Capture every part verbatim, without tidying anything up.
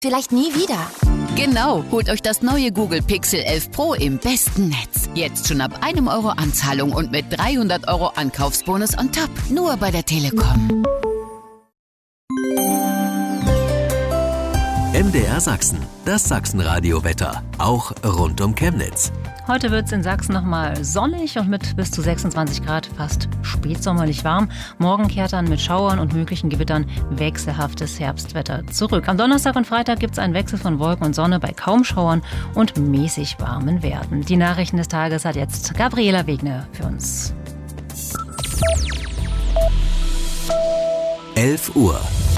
Vielleicht nie wieder. Genau, holt euch das neue Google Pixel elf Pro im besten Netz. Jetzt schon ab einem Euro Anzahlung und mit dreihundert Euro Ankaufsbonus on top. Nur bei der Telekom. M D R Sachsen, das Sachsenradio-Wetter, auch rund um Chemnitz. Heute wird es in Sachsen nochmal sonnig und mit bis zu sechsundzwanzig Grad fast spätsommerlich warm. Morgen kehrt dann mit Schauern und möglichen Gewittern wechselhaftes Herbstwetter zurück. Am Donnerstag und Freitag gibt es einen Wechsel von Wolken und Sonne bei kaum Schauern und mäßig warmen Werten. Die Nachrichten des Tages hat jetzt Gabriela Wegner für uns. elf Uhr.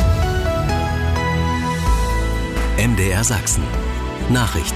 M D R Sachsen. Nachrichten.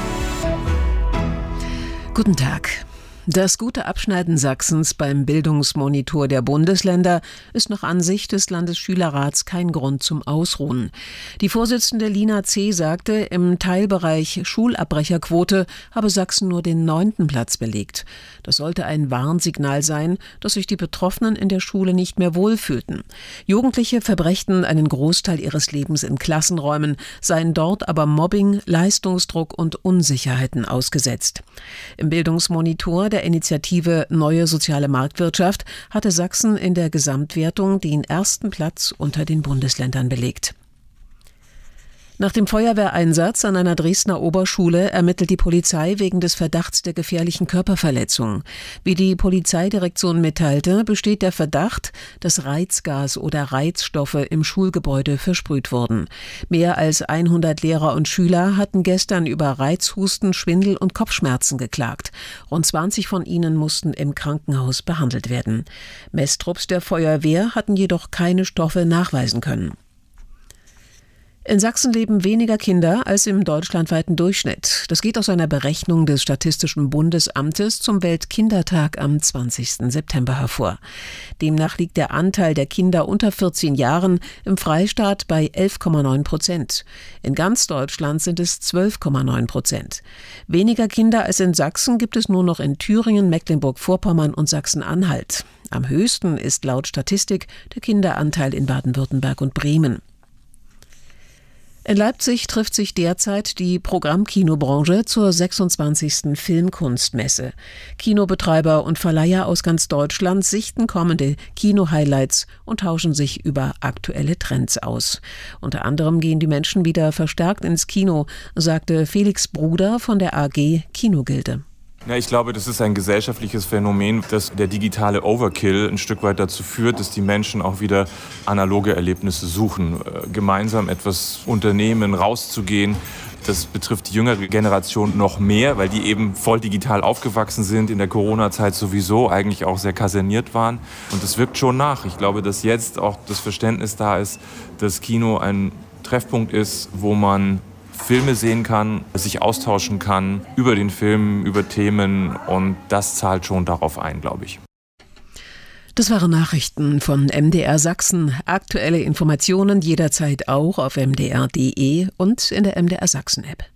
Guten Tag. Das gute Abschneiden Sachsens beim Bildungsmonitor der Bundesländer ist nach Ansicht des Landesschülerrats kein Grund zum Ausruhen. Die Vorsitzende Lina C. sagte, im Teilbereich Schulabbrecherquote habe Sachsen nur den neunten Platz belegt. Das sollte ein Warnsignal sein, dass sich die Betroffenen in der Schule nicht mehr wohlfühlten. Jugendliche verbrächten einen Großteil ihres Lebens in Klassenräumen, seien dort aber Mobbing, Leistungsdruck und Unsicherheiten ausgesetzt. Im Bildungsmonitor der Initiative Neue Soziale Marktwirtschaft hatte Sachsen in der Gesamtwertung den ersten Platz unter den Bundesländern belegt. Nach dem Feuerwehreinsatz an einer Dresdner Oberschule ermittelt die Polizei wegen des Verdachts der gefährlichen Körperverletzung. Wie die Polizeidirektion mitteilte, besteht der Verdacht, dass Reizgas oder Reizstoffe im Schulgebäude versprüht wurden. Mehr als hundert Lehrer und Schüler hatten gestern über Reizhusten, Schwindel und Kopfschmerzen geklagt. Rund zwanzig von ihnen mussten im Krankenhaus behandelt werden. Messtrupps der Feuerwehr hatten jedoch keine Stoffe nachweisen können. In Sachsen leben weniger Kinder als im deutschlandweiten Durchschnitt. Das geht aus einer Berechnung des Statistischen Bundesamtes zum Weltkindertag am zwanzigsten September hervor. Demnach liegt der Anteil der Kinder unter vierzehn Jahren im Freistaat bei elf Komma neun Prozent. In ganz Deutschland sind es zwölf Komma neun Prozent. Weniger Kinder als in Sachsen gibt es nur noch in Thüringen, Mecklenburg-Vorpommern und Sachsen-Anhalt. Am höchsten ist laut Statistik der Kinderanteil in Baden-Württemberg und Bremen. In Leipzig trifft sich derzeit die Programmkinobranche zur sechsundzwanzigsten Filmkunstmesse. Kinobetreiber und Verleiher aus ganz Deutschland sichten kommende Kino-Highlights und tauschen sich über aktuelle Trends aus. Unter anderem gehen die Menschen wieder verstärkt ins Kino, sagte Felix Bruder von der A G Kinogilde. Ja, ich glaube, das ist ein gesellschaftliches Phänomen, dass der digitale Overkill ein Stück weit dazu führt, dass die Menschen auch wieder analoge Erlebnisse suchen, äh, gemeinsam etwas unternehmen, rauszugehen. Das betrifft die jüngere Generation noch mehr, weil die eben voll digital aufgewachsen sind, in der Corona-Zeit sowieso eigentlich auch sehr kaserniert waren. Und das wirkt schon nach. Ich glaube, dass jetzt auch das Verständnis da ist, dass Kino ein Treffpunkt ist, wo man Filme sehen kann, sich austauschen kann über den Film, über Themen, und das zahlt schon darauf ein, glaube ich. Das waren Nachrichten von M D R Sachsen. Aktuelle Informationen jederzeit auch auf m d r punkt d e und in der M D R Sachsen App.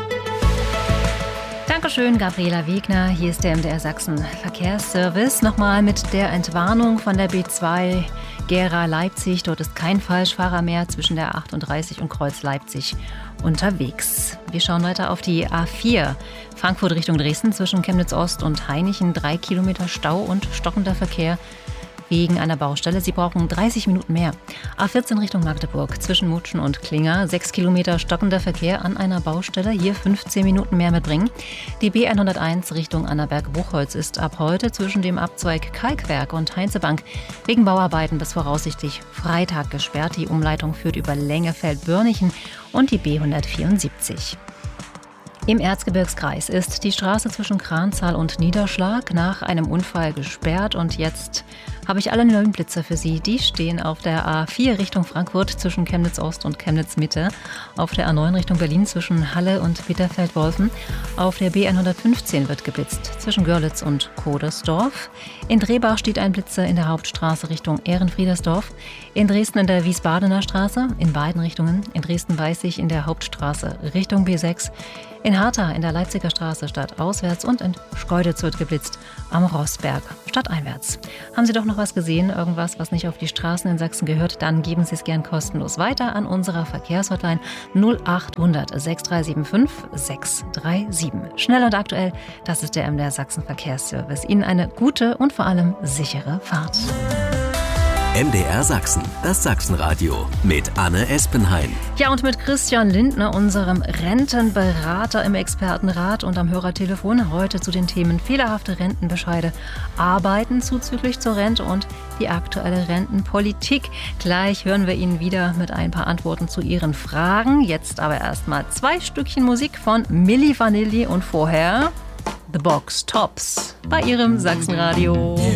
Dankeschön, Gabriela Wegner. Hier ist der M D R Sachsen Verkehrsservice. Nochmal mit der Entwarnung von der B zwei Gera Leipzig. Dort ist kein Falschfahrer mehr zwischen der achtunddreißig und Kreuz Leipzig unterwegs. Wir schauen weiter auf die A vier. Frankfurt Richtung Dresden zwischen Chemnitz Ost und Hainichen. Drei Kilometer Stau und stockender Verkehr wegen einer Baustelle. Sie brauchen dreißig Minuten mehr. A vierzehn Richtung Magdeburg zwischen Mutschen und Klinger. Sechs Kilometer stockender Verkehr an einer Baustelle. Hier fünfzehn Minuten mehr mitbringen. Die B hunderteins Richtung Annaberg-Buchholz ist ab heute zwischen dem Abzweig Kalkwerk und Heinzebank wegen Bauarbeiten bis voraussichtlich Freitag gesperrt. Die Umleitung führt über Lengefeld-Börnichen und die B hundertvierundsiebzig. Im Erzgebirgskreis ist die Straße zwischen Kranzahl und Niederschlag nach einem Unfall gesperrt. Und jetzt habe ich alle neuen Blitzer für Sie. Die stehen auf der A vier Richtung Frankfurt zwischen Chemnitz Ost und Chemnitz Mitte, auf der A neun Richtung Berlin zwischen Halle und Bitterfeld-Wolfen, auf der B hundertfünfzehn wird geblitzt zwischen Görlitz und Kodersdorf. In Drehbach steht ein Blitzer in der Hauptstraße Richtung Ehrenfriedersdorf, in Dresden in der Wiesbadener Straße, in beiden Richtungen, in Dresden-Weißig in der Hauptstraße Richtung B sechs, In Hartha in der Leipziger Straße stadtauswärts und in Schkeuditz wird geblitzt am Rossberg stadteinwärts. Haben Sie doch noch was gesehen, irgendwas, was nicht auf die Straßen in Sachsen gehört, dann geben Sie es gern kostenlos weiter an unserer Verkehrshotline null acht hundert sechs drei sieben fünf sechs drei sieben. Schnell und aktuell, das ist der M D R Sachsen Verkehrsservice. Ihnen eine gute und vor allem sichere Fahrt. M D R Sachsen, das Sachsenradio mit Anne Espenhain. Ja, und mit Christian Lindner, unserem Rentenberater im Expertenrat und am Hörertelefon heute zu den Themen fehlerhafte Rentenbescheide, Arbeiten zuzüglich zur Rente und die aktuelle Rentenpolitik. Gleich hören wir ihn wieder mit ein paar Antworten zu Ihren Fragen. Jetzt aber erstmal zwei Stückchen Musik von Milli Vanilli und vorher The Box Tops bei Ihrem Sachsenradio.